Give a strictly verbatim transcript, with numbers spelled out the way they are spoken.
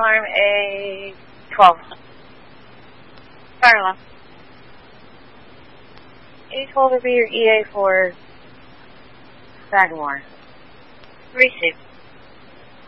alarm A twelve. Fire alarm. A twelve will be your E A for Sagamore. Receive.